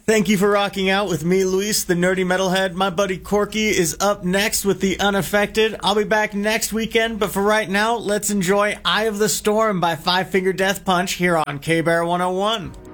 Thank you for rocking out with me, Luis, the nerdy metalhead. My buddy Corky is up next with The Unaffected. I'll be back next weekend, but for right now, let's enjoy Eye of the Storm by Five Finger Death Punch here on K-Bear 101.